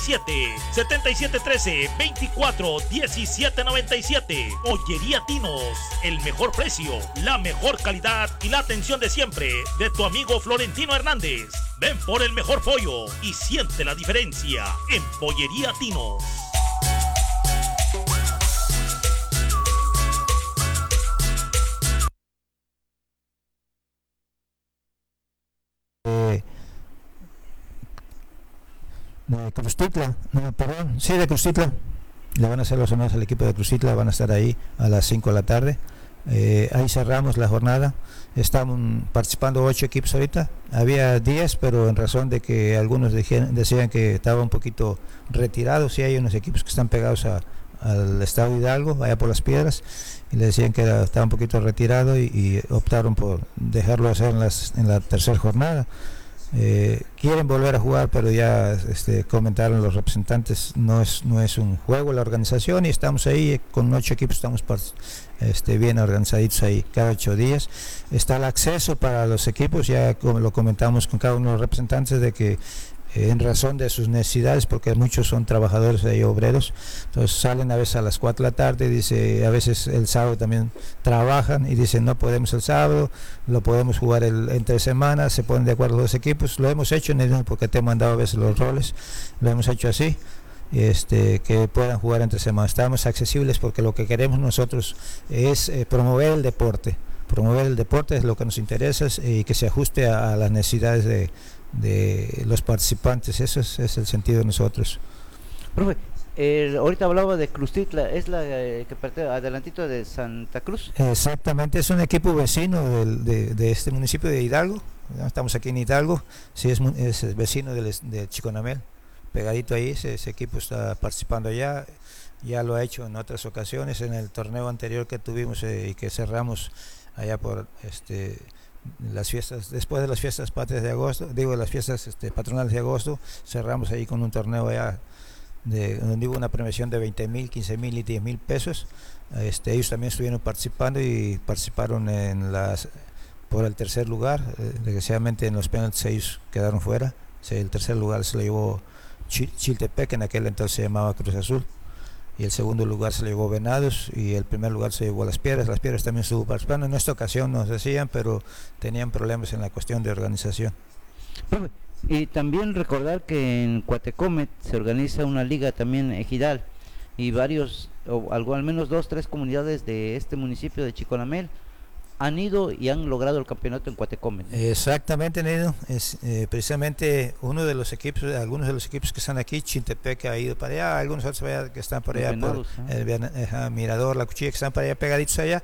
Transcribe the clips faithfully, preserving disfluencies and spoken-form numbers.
setenta y siete trece, veinticuatro diecisiete noventa y siete. Pollería Tinos, el mejor precio, la mejor calidad y la atención de siempre de tu amigo Florentino Hernández. Ven por el mejor pollo y siente la diferencia en Pollería Tinos. Eh, de Cruztitla, no, perdón, sí, de Cruztitla. Le van a hacer los honores al equipo de Cruztitla, van a estar ahí a las cinco de la tarde. Eh, ahí cerramos la jornada. Estamos participando ocho equipos ahorita. Había diez, pero en razón de que algunos decían, decían que estaba un poquito retirado. Sí, hay unos equipos que están pegados a, al estado Hidalgo, allá por las Piedras, y le decían que era, estaba un poquito retirado y, y optaron por dejarlo hacer en, las, en la tercera jornada. Eh, quieren volver a jugar, pero ya este, comentaron los representantes, no es no es un juego la organización, y estamos ahí con ocho equipos, estamos este, bien organizaditos ahí cada ocho días. Está el acceso para los equipos, ya como lo comentamos con cada uno de los representantes, de que eh, en razón de sus necesidades, porque muchos son trabajadores y obreros, entonces salen a veces a las cuatro de la tarde, dice, a veces el sábado también trabajan y dicen no podemos el sábado, lo podemos jugar el, entre semanas, se ponen de acuerdo los equipos. Lo hemos hecho, porque te he mandado a veces los roles, lo hemos hecho así, este, que puedan jugar entre semanas. Estamos accesibles porque lo que queremos nosotros es eh, promover el deporte, promover el deporte es lo que nos interesa, y que se ajuste a, a las necesidades de de los participantes. Eso es, es el sentido de nosotros. Profe, eh, ahorita hablaba de Cruztitla, es la eh, que pertenece adelantito de Santa Cruz. Exactamente, es un equipo vecino del, de, de este municipio de Hidalgo. Estamos aquí en Hidalgo, sí, es, es vecino del, de Chiconamel, pegadito ahí. Ese, ese equipo está participando allá, ya lo ha hecho en otras ocasiones, en el torneo anterior que tuvimos eh, y que cerramos allá por este las fiestas, después de las fiestas patrias de agosto, digo las fiestas este, patronales de agosto, cerramos ahí con un torneo allá de, donde hubo una premiación de veinte mil, quince mil y diez mil pesos. Este, ellos también estuvieron participando y participaron en las por el tercer lugar. Eh, desgraciadamente en los penaltis ellos quedaron fuera. O sea, el tercer lugar se lo llevó Chiltepec, en aquel entonces se llamaba Cruz Azul, y el segundo lugar se lo llevó Venados, y el primer lugar se llevó Las Piedras. Las Piedras también estuvo participando. En esta ocasión nos decían, pero tenían problemas en la cuestión de organización. Y también recordar que en Cuatecomet se organiza una liga también ejidal, y varios, o algo, al menos dos, tres comunidades de este municipio de Chiconamel han ido y han logrado el campeonato en Cuatecomet. Exactamente, Nido. Es eh, precisamente uno de los equipos, algunos de los equipos que están aquí, Chintepec ha ido para allá, algunos otros allá que están por allá, Venados, por ¿eh? el eh, Mirador, La Cuchilla, que están para allá pegaditos allá.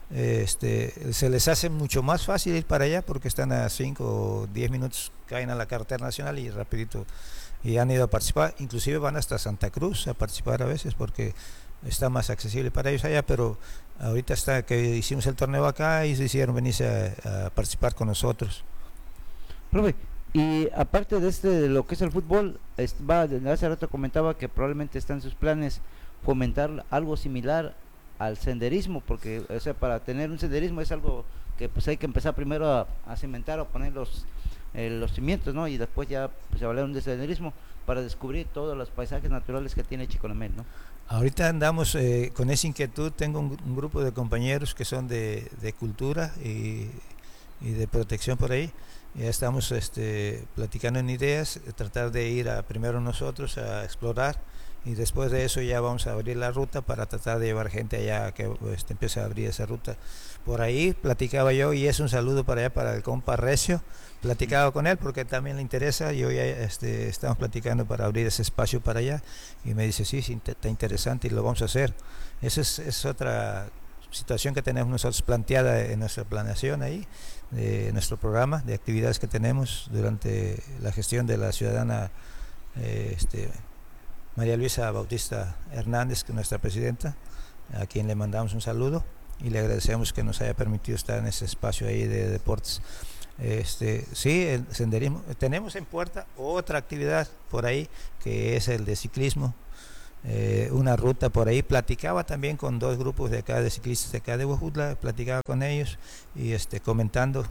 Este, se les hace mucho más fácil ir para allá porque están a cinco o diez minutos, caen a la carretera nacional y rapidito, y han ido a participar, inclusive van hasta Santa Cruz a participar a veces porque está más accesible para ellos allá. Pero ahorita está que hicimos el torneo acá y se hicieron venirse a, a participar con nosotros. Profe, y aparte de este, de lo que es el fútbol, es, va, hace rato comentaba que probablemente está en sus planes fomentar algo similar al senderismo, porque o sea, para tener un senderismo es algo que pues hay que empezar primero a, a cimentar o poner los, eh, los cimientos, ¿no? Y después ya pues, se hablaron de senderismo para descubrir todos los paisajes naturales que tiene Chiconamel, ¿no? Ahorita andamos eh, con esa inquietud. Tengo un, un grupo de compañeros que son de, de cultura y, y de protección por ahí. Ya estamos este, platicando en ideas, tratar de ir a, primero nosotros a explorar, y después de eso ya vamos a abrir la ruta para tratar de llevar gente allá que este, empiece a abrir esa ruta. Por ahí platicaba yo, y es un saludo para allá para el compa Recio, platicaba con él porque también le interesa. Yo ya este, estamos platicando para abrir ese espacio para allá, y me dice sí, sí, está interesante y lo vamos a hacer. Esa es, es otra situación que tenemos nosotros planteada en nuestra planeación ahí, de nuestro programa de actividades que tenemos durante la gestión de la ciudadana eh, este, María Luisa Bautista Hernández, que es nuestra presidenta, a quien le mandamos un saludo y le agradecemos que nos haya permitido estar en ese espacio ahí de deportes. Este, sí, el senderismo. Tenemos en puerta otra actividad por ahí, que es el de ciclismo. eh, una ruta por ahí. Platicaba también con dos grupos de acá, de ciclistas de acá de Huejutla, platicaba con ellos y este comentando,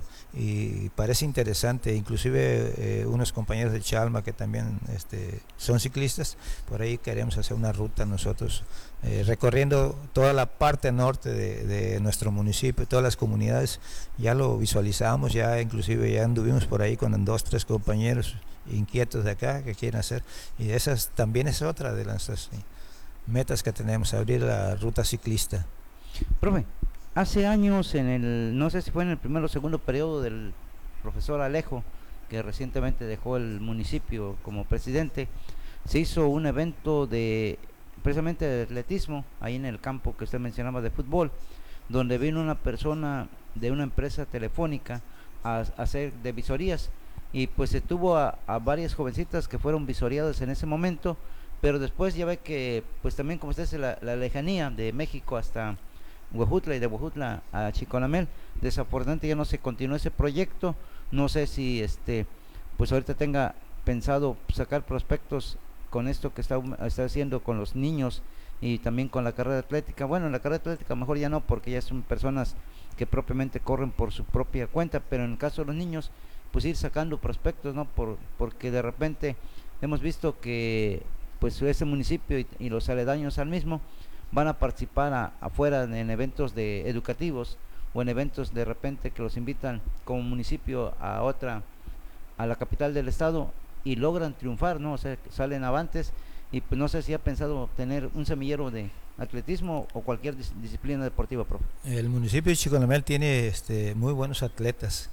y parece interesante, inclusive eh, unos compañeros de Chalma que también este, son ciclistas, por ahí queremos hacer una ruta nosotros, eh, recorriendo toda la parte norte de, de nuestro municipio, todas las comunidades. Ya lo visualizamos, ya inclusive ya anduvimos por ahí con dos, tres compañeros inquietos de acá que quieren hacer, y esas también es otra de las sí, metas que tenemos, abrir la ruta ciclista. Profe, hace años, en el, no sé si fue en el primero o segundo periodo del profesor Alejo, que recientemente dejó el municipio como presidente, se hizo un evento de precisamente de atletismo ahí en el campo que usted mencionaba de fútbol, donde vino una persona de una empresa telefónica a, a hacer de visorías, y pues se tuvo a, a varias jovencitas que fueron visoreadas en ese momento, pero después ya ve que pues también, como usted dice, la, la lejanía de México hasta Huejutla y de Huejutla a Chiconamel, desafortunadamente ya no se continuó ese proyecto. No sé si este pues ahorita tenga pensado sacar prospectos con esto que está, está haciendo con los niños y también con la carrera atlética. Bueno, en la carrera atlética mejor ya no, porque ya son personas que propiamente corren por su propia cuenta, pero en el caso de los niños, pues ir sacando prospectos, ¿no? Por, porque de repente hemos visto que pues ese municipio y, y los aledaños al mismo van a participar a, afuera en eventos de educativos o en eventos de repente que los invitan como municipio a otra, a la capital del estado, y logran triunfar, ¿no? O sea, salen avantes, y pues no sé si ha pensado tener un semillero de atletismo o cualquier dis disciplina deportiva, profe. El municipio de Chiconamel tiene este, muy buenos atletas.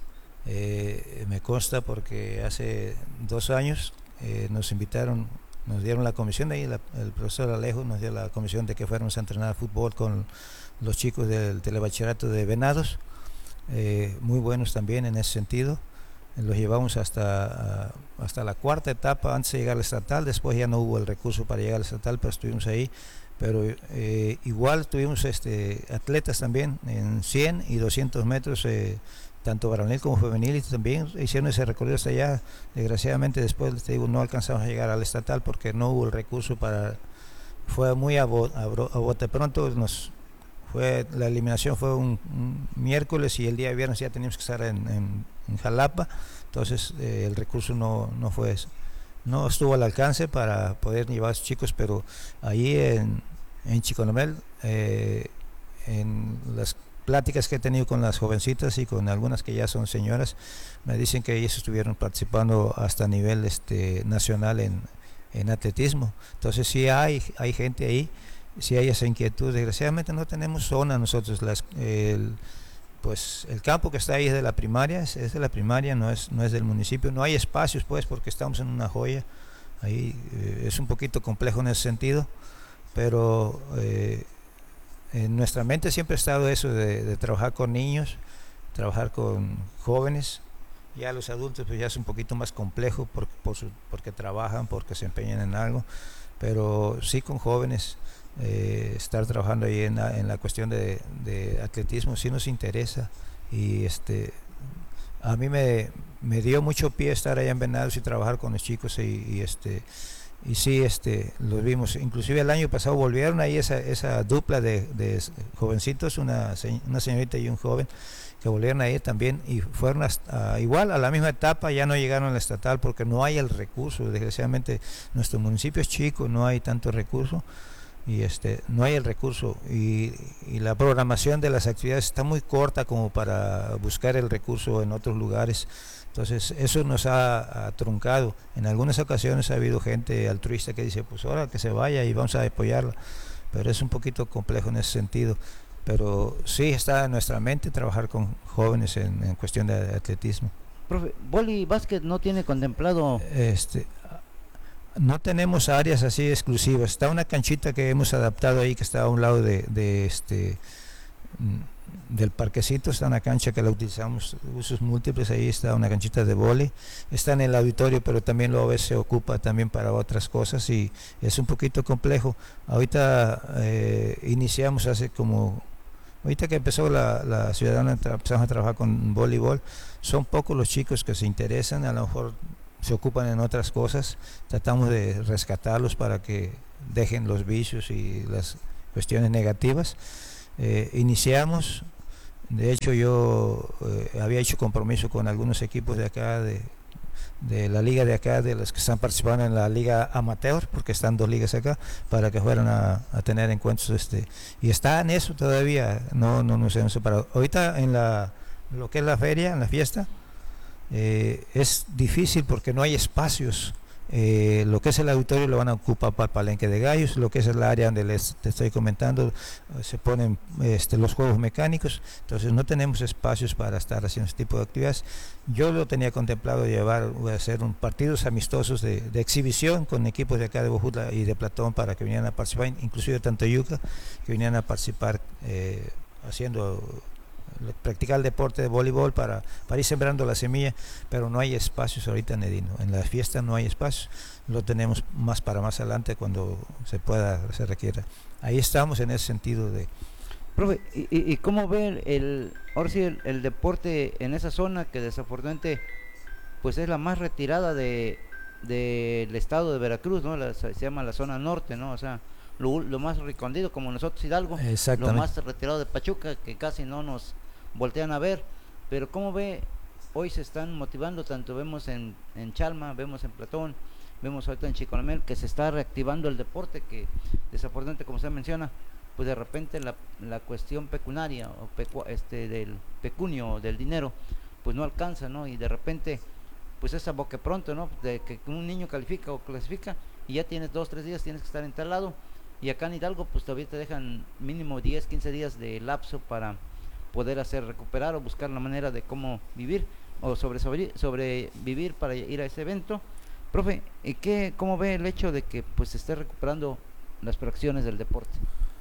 Eh, me consta porque hace dos años eh, nos invitaron, nos dieron la comisión de ahí, la, el profesor Alejo nos dio la comisión de que fuéramos a entrenar fútbol con los chicos del telebachillerato de Venados, eh, muy buenos también en ese sentido. Los llevamos hasta, hasta la cuarta etapa antes de llegar al estatal. Después ya no hubo el recurso para llegar al estatal, pero estuvimos ahí. Pero eh, igual tuvimos este, atletas también en cien y doscientos metros, eh, tanto varonil como femenil, y también hicieron ese recorrido hasta allá. Desgraciadamente después, te digo, no alcanzamos a llegar al estatal porque no hubo el recurso para, fue muy a, bo, a, a bote pronto. Nos fue, la eliminación fue un, un miércoles y el día de viernes ya teníamos que estar en, en, en Jalapa, entonces eh, el recurso no, no fue eso, no estuvo al alcance para poder llevar a los chicos, pero ahí en, en Chiconamel, eh, en las pláticas que he tenido con las jovencitas y con algunas que ya son señoras, me dicen que ellas estuvieron participando hasta a nivel este, nacional en, en atletismo. Entonces sí hay, hay gente ahí, sí hay esa inquietud. Desgraciadamente no tenemos zona nosotros, las, el, pues el campo que está ahí es de la primaria, es, es de la primaria, no es, no es del municipio, no hay espacios pues porque estamos en una joya, ahí eh, es un poquito complejo en ese sentido, pero eh, en nuestra mente siempre ha estado eso de, de trabajar con niños, trabajar con jóvenes. Ya los adultos pues ya es un poquito más complejo por, por su, porque trabajan, porque se empeñan en algo, pero sí con jóvenes, eh, estar trabajando ahí en la, en la cuestión de, de atletismo sí nos interesa, y este a mí me, me dio mucho pie estar allá en Venados y trabajar con los chicos, y, y este y sí, este, los vimos, inclusive el año pasado volvieron ahí esa, esa dupla de, de jovencitos, una, una señorita y un joven, que volvieron ahí también, y fueron hasta, igual a la misma etapa, ya no llegaron al estatal porque no hay el recurso. Desgraciadamente nuestro municipio es chico, no hay tanto recurso, y este no hay el recurso, y, y la programación de las actividades está muy corta como para buscar el recurso en otros lugares. Entonces eso nos ha, ha truncado. En algunas ocasiones ha habido gente altruista que dice, pues ahora que se vaya y vamos a apoyarla, pero es un poquito complejo en ese sentido. Pero sí está en nuestra mente trabajar con jóvenes en, en cuestión de atletismo. Profe, ¿vóley y básquet no tiene contemplado? Este, no tenemos áreas así exclusivas. Está una canchita que hemos adaptado ahí, que está a un lado de, de este del parquecito. Está una cancha que la utilizamos usos múltiples. Ahí está una canchita de vóley, está en el auditorio, pero también lo a veces se ocupa también para otras cosas, y es un poquito complejo. Ahorita eh, iniciamos hace como ahorita que empezó la, la ciudadana, empezamos a trabajar con voleibol. Son pocos los chicos que se interesan, a lo mejor se ocupan en otras cosas, tratamos de rescatarlos para que dejen los vicios y las cuestiones negativas. Eh, iniciamos, de hecho yo eh, había hecho compromiso con algunos equipos de acá, de, de la liga de acá, de los que están participando en la liga amateur, porque están dos ligas acá, para que fueran a, a tener encuentros, este, y está en eso todavía, no, no nos hemos separado. Ahorita en la, lo que es la feria, en la fiesta, eh, es difícil porque no hay espacios. Eh, lo que es el auditorio lo van a ocupar para el palenque de gallos, lo que es el área donde les te estoy comentando, eh, se ponen este, los juegos mecánicos, entonces no tenemos espacios para estar haciendo este tipo de actividades. Yo lo tenía contemplado llevar, voy a hacer un partidos amistosos de, de exhibición con equipos de acá de Bojutla y de Platón para que vinieran a participar, inclusive de Tantoyuca, que vinieran a participar eh, haciendo practicar el deporte de voleibol para, para ir sembrando la semilla, pero no hay espacios ahorita en Edino, en la fiesta no hay espacios, lo tenemos más para más adelante cuando se pueda, se requiera. Ahí estamos en ese sentido de... Profe, ¿y, y, y cómo ve el, el, ahora sí el, el deporte en esa zona que desafortunadamente pues es la más retirada de del estado de Veracruz, ¿no? La, se llama la zona norte, ¿no? O sea, lo, lo más recóndito como nosotros Hidalgo, lo más retirado de Pachuca, que casi no nos voltean a ver, pero ¿cómo ve? Hoy se están motivando, tanto vemos en, en Chalma, vemos en Platón, vemos ahorita en Chicolamel, que se está reactivando el deporte, que desafortunadamente, como usted menciona, pues de repente la, la cuestión pecuniaria, o pecu, este, del pecunio, del dinero, pues no alcanza, ¿no? Y de repente, pues esa boque pronto, ¿no? De que un niño califica o clasifica, y ya tienes dos, tres días, tienes que estar en tal lado, y acá en Hidalgo, pues todavía te dejan mínimo diez, quince días de lapso para poder hacer recuperar o buscar la manera de cómo vivir o sobre, sobre sobrevivir para ir a ese evento. Profe, ¿y qué, cómo ve el hecho de que pues se esté recuperando las fracciones del deporte?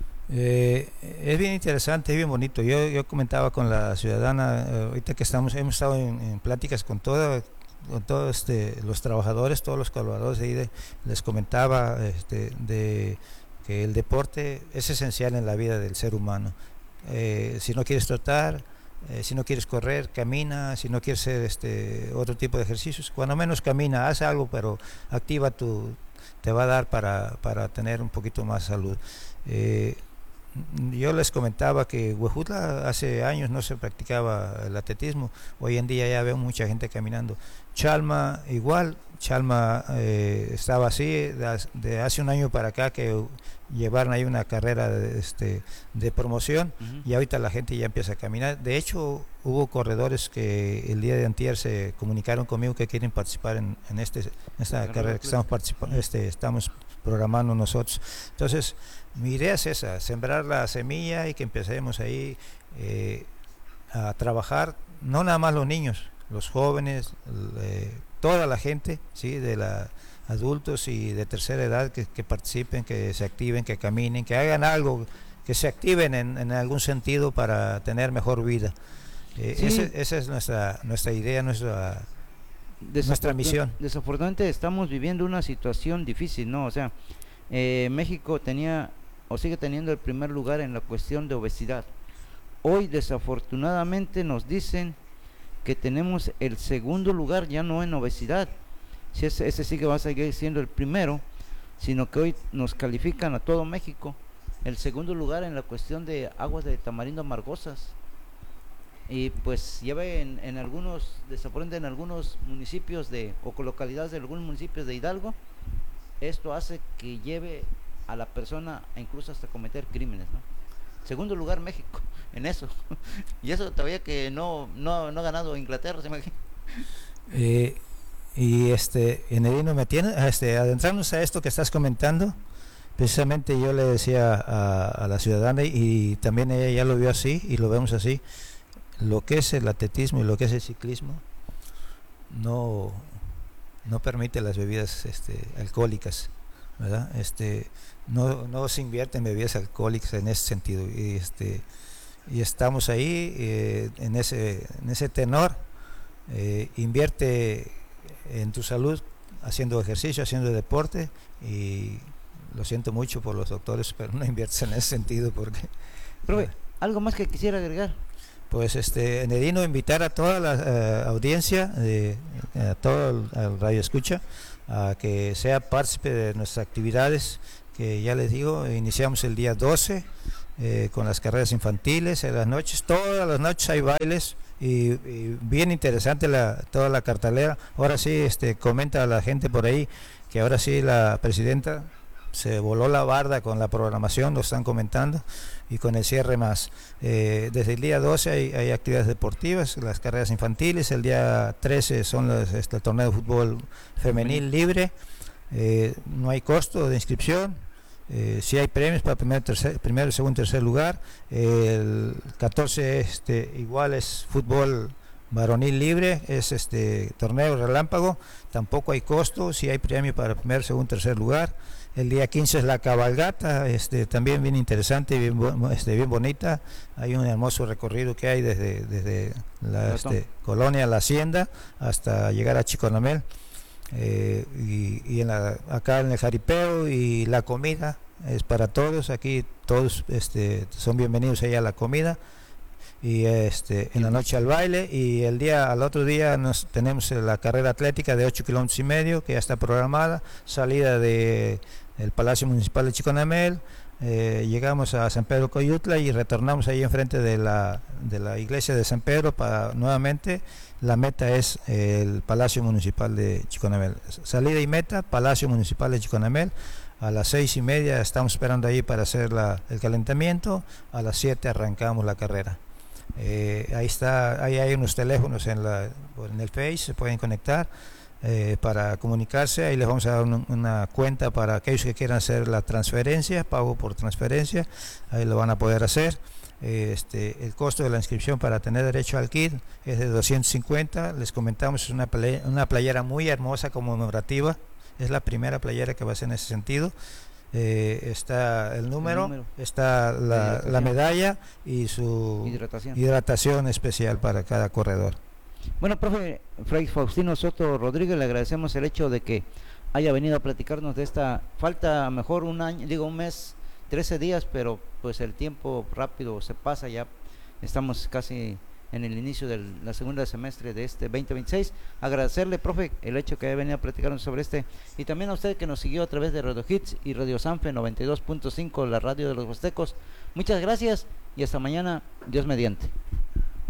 Eh, es bien interesante, es bien bonito. Yo, yo comentaba con la ciudadana, eh, ahorita que estamos, hemos estado en, en pláticas con toda, con todos este, los trabajadores, todos los colaboradores de I D E, les comentaba este, de que el deporte es esencial en la vida del ser humano. Eh, si no quieres trotar, eh, si no quieres correr, camina, si no quieres hacer este otro tipo de ejercicios, cuando menos camina, haz algo, pero activa tu, te va a dar para, para tener un poquito más salud. Eh, yo les comentaba que Huejutla hace años no se practicaba el atletismo, hoy en día ya veo mucha gente caminando. Chalma igual, Chalma eh, estaba así de, de hace un año para acá que llevaron ahí una carrera de, este, de promoción, uh-huh. Y ahorita la gente ya empieza a caminar. De hecho hubo corredores que el día de antier se comunicaron conmigo que quieren participar en, en, este, en esta carrera, carrera que estamos, participando, este, estamos programando nosotros. Entonces mi idea es esa, sembrar la semilla y que empecemos ahí eh, a trabajar, no nada más los niños, los jóvenes, eh, toda la gente, sí, de la adultos y de tercera edad que, que participen, que se activen, que caminen, que hagan algo, que se activen en, en algún sentido para tener mejor vida. Eh, sí. ese, esa es nuestra nuestra idea, nuestra nuestra misión. Desafortunadamente estamos viviendo una situación difícil, ¿no? O sea, eh, México tenía o sigue teniendo el primer lugar en la cuestión de obesidad. Hoy desafortunadamente nos dicen que tenemos el segundo lugar ya no en obesidad, si ese, ese sí que va a seguir siendo el primero, sino que hoy nos califican a todo México el segundo lugar en la cuestión de aguas de tamarindo amargosas. Y pues ya ve en, en algunos, desafortunadamente en algunos municipios de, o localidades de algunos municipios de Hidalgo, esto hace que lleve a la persona incluso hasta cometer crímenes, ¿no? Segundo lugar México en eso. Y eso todavía que no no, no ha ganado Inglaterra, ¿se imagina? Eh, y este, en Edino me tiene, este, adentrarnos a esto que estás comentando, precisamente yo le decía a, a la ciudadana, y también ella ya lo vio así y lo vemos así, lo que es el atletismo y lo que es el ciclismo no, no permite las bebidas este, alcohólicas, ¿verdad? Este, no, no se invierte en bebidas alcohólicas en ese sentido, y este y estamos ahí eh, en ese en ese tenor. Eh, invierte en tu salud haciendo ejercicio, haciendo deporte, y lo siento mucho por los doctores, pero no inviertes en ese sentido porque... Profe, eh, ¿algo más que quisiera agregar? Pues este, en Edino invitar a toda la uh, audiencia, de, a todo el, el radio escucha, a que sea partícipe de nuestras actividades, que ya les digo, iniciamos el día doce eh, con las carreras infantiles en las noches, todas las noches hay bailes y, y bien interesante la, toda la cartelera. Ahora sí, este, comenta a la gente por ahí que ahora sí la presidenta se voló la barda con la programación, lo están comentando, y con el cierre más. Eh, desde el día doce hay, hay actividades deportivas, las carreras infantiles, el día trece son los, este, el torneo de fútbol femenil libre, eh, no hay costo de inscripción, eh, sí hay premios para primer, tercer, primero, segundo, tercer lugar, eh, el catorce este, igual es fútbol varonil libre, es este torneo relámpago, tampoco hay costo, sí hay premio para primer, segundo, tercer lugar. El día quince es la cabalgata, este, también bien interesante, bien, este, bien bonita. Hay un hermoso recorrido que hay desde, desde la este, colonia La Hacienda hasta llegar a Chiconamel. Eh, y y en la, acá en el jaripeo, y la comida es para todos. Aquí todos este, son bienvenidos allá a la comida. Y este en la noche al baile, y el día al otro día nos tenemos la carrera atlética de ocho kilómetros y medio que ya está programada, salida de el Palacio Municipal de Chiconamel, eh, llegamos a San Pedro Coyutla y retornamos ahí enfrente de la de la iglesia de San Pedro para nuevamente la meta es el Palacio Municipal de Chiconamel, salida y meta Palacio Municipal de Chiconamel. A las seis y media estamos esperando ahí para hacer la, el calentamiento, a las siete arrancamos la carrera. Eh, ahí está, ahí hay unos teléfonos en, la, en el Face, se pueden conectar eh, para comunicarse. Ahí les vamos a dar un, una cuenta para aquellos que quieran hacer la transferencia, pago por transferencia, ahí lo van a poder hacer. Eh, este, el costo de la inscripción para tener derecho al kit es de doscientos cincuenta. Les comentamos, es una, play, una playera muy hermosa conmemorativa, es la primera playera que va a ser en ese sentido. Eh, está el número, el número. Está la, la medalla y su hidratación. hidratación especial para cada corredor. Bueno, profe Fray Faustino Soto Rodríguez, le agradecemos el hecho de que haya venido a platicarnos de esta, falta mejor un año, digo un mes, trece días, pero pues el tiempo rápido se pasa, ya estamos casi en el inicio del la segunda semestre de este veinte veintiséis. Agradecerle, profe, el hecho que haya venido a platicarnos sobre este, y también a usted que nos siguió a través de Radio Hits y Radio Sanfe noventa y dos punto cinco, la radio de los huastecos. Muchas gracias y hasta mañana, Dios mediante.